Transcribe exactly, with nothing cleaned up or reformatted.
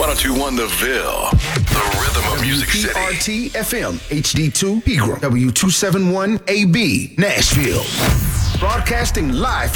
ten twenty-one The Ville, the rhythm of Music City. P R T F M, H D two, Pegram, W two seventy-one A B, Nashville. Broadcasting live from